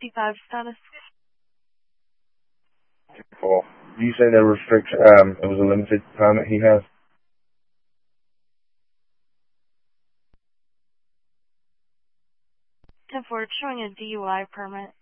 55 status. Cool. You say there restriction, it was a limited permit he has? 10-4, showing a DUI permit.